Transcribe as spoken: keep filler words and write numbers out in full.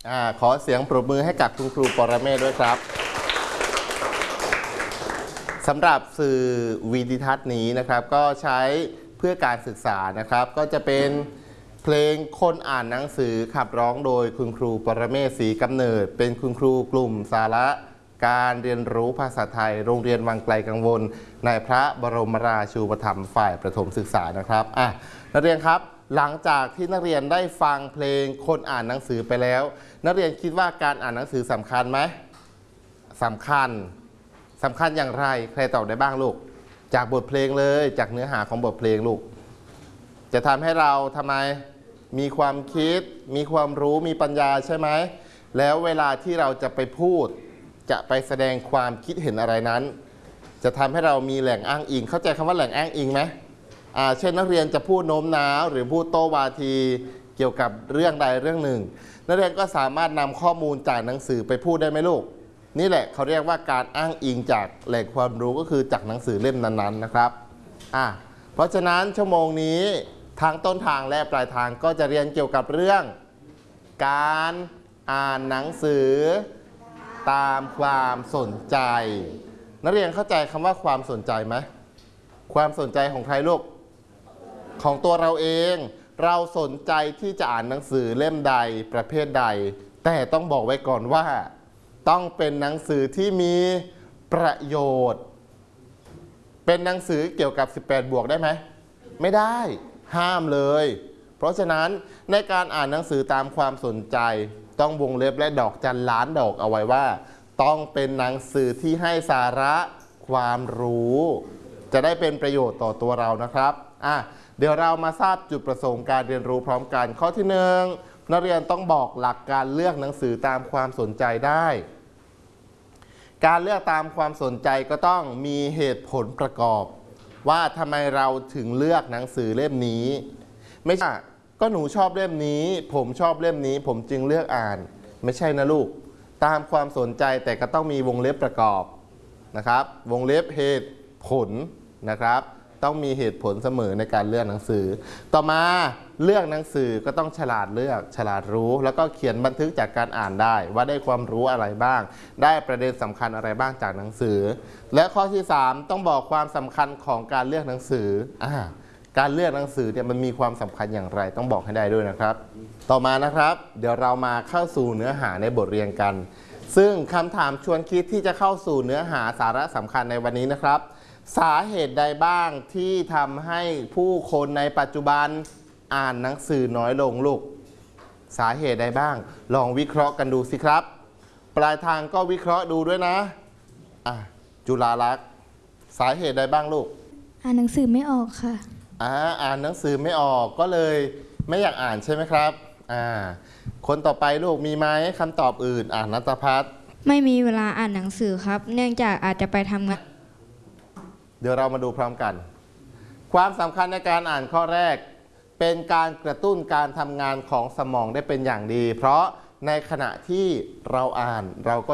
อ่าขอเสียงปรบมือให้กับคุณครูปรเมศด้วยครับสำหรับสื่อวิดิทัศน์นี้นะครับก็ใช้เพื่อการศึกษานะครับก็จะเป็นเพลงคนอ่านหนังสือขับร้องโดยคุณครูปรเมศ ศรีกำเนิดเป็นคุณครูกลุ่มสาระการเรียนรู้ภาษาไทยโรงเรียนวังไกลกังวลในพระบรมราชูปถัมภ์ฝ่ายประถมศึกษานะครับอ่ะนักเรียนครับหลังจากที่นักเรียนได้ฟังเพลงคนอ่านหนังสือไปแล้วนักเรียนคิดว่าการอ่านหนังสือสำคัญไหมสำคัญสำคัญอย่างไรใครตอบได้บ้างลูกจากบทเพลงเลยจากเนื้อหาของบทเพลงลูกจะทำให้เราทำไมมีความคิดมีความรู้มีปัญญาใช่ไหมแล้วเวลาที่เราจะไปพูดจะไปแสดงความคิดเห็นอะไรนั้นจะทำให้เรามีแหล่งอ้างอิงเข้าใจคำว่าแหล่งอ้างอิงไหมอ่าเช่นนักเรียนจะพูดโน้มน้าวหรือพูดโต้วาทีเกี่ยวกับเรื่องใดเรื่องหนึ่งนักเรียนก็สามารถนำข้อมูลจากหนังสือไปพูดได้ไหมลูกนี่แหละเขาเรียกว่าการอ้างอิงจากแหล่งความรู้ก็คือจากหนังสือเล่มนั้นๆนะครับอ่ะเพราะฉะนั้นชั่วโมงนี้ทางต้นทางและปลายทางก็จะเรียนเกี่ยวกับเรื่องการอ่านหนังสือตามความสนใจนักเรียนเข้าใจคำว่าความสนใจไหมความสนใจของใครลูกของตัวเราเองเราสนใจที่จะอ่านหนังสือเล่มใดประเภทใดแต่ต้องบอกไว้ก่อนว่าต้องเป็นหนังสือที่มีประโยชน์เป็นหนังสือเกี่ยวกับสิบแปดบวกได้ไหมไม่ได้ห้ามเลยเพราะฉะนั้นในการอ่านหนังสือตามความสนใจต้องวงเล็บและดอกจันล้านดอกเอาไว้ว่าต้องเป็นหนังสือที่ให้สาระความรู้จะได้เป็นประโยชน์ต่อตัวเรานะครับอ่ะเดี๋ยวเรามาทราบจุดประสงค์การเรียนรู้พร้อมกันข้อที่หนึ่งนักเรียนต้องบอกหลักการเลือกหนังสือตามความสนใจได้การเลือกตามความสนใจก็ต้องมีเหตุผลประกอบว่าทำไมเราถึงเลือกหนังสือเล่มนี้ไม่ใช่ก็หนูชอบเล่มนี้ผมชอบเล่มนี้ผมจึงเลือกอ่านไม่ใช่นะลูกตามความสนใจแต่ก็ต้องมีวงเล็บประกอบนะครับวงเล็บเหตุผลนะครับต้องมีเหตุผลเสมอในการเลือกหนังสือต่อมาเลือกหนังสือก็ต้องฉลาดเลือกฉลาดรู้แล้วก็เขียนบันทึกจากการอ่านได้ว่าได้ความรู้อะไรบ้างได้ประเด็นสำคัญอะไรบ้างจากหนังสือและข้อที่สามต้องบอกความสำคัญของการเลือกหนังสืออ่าการเลือกหนังสือเนี่ยมันมีความสำคัญอย่างไรต้องบอกให้ได้ด้วยนะครับต่อมานะครับเดี๋ยวเรามาเข้าสู่เนื้อหาในบทเรียนกันซึ่งคำถามชวนคิดที่จะเข้าสู่เนื้อหาสาระสำคัญในวันนี้นะครับสาเหตุใดบ้างที่ทำให้ผู้คนในปัจจุบันอ่านหนังสือน้อยลงลูกสาเหตุใดบ้างลองวิเคราะห์กันดูสิครับปลายทางก็วิเคราะห์ดูด้วยนะอ่ะจุฬาลักษณ์สาเหตุใดบ้างลูกอ่านหนังสือไม่ออกค่ะอ่าอ่านหนังสือไม่ออกก็เลยไม่อยากอ่านใช่ไหมครับอ่าคนต่อไปลูกมีไหมคำตอบอื่นอ่านณัฐพัฒน์ไม่มีเวลาอ่านหนังสือครับเนื่องจากอาจจะไปทำงานเดี๋ยวเรามาดูพร้อมกันความสำคัญในการอ่านข้อแรกเป็นการกระตุ้นการทำงานของสมองได้เป็นอย่างดีเพราะในขณะที่เราอ่านเราก็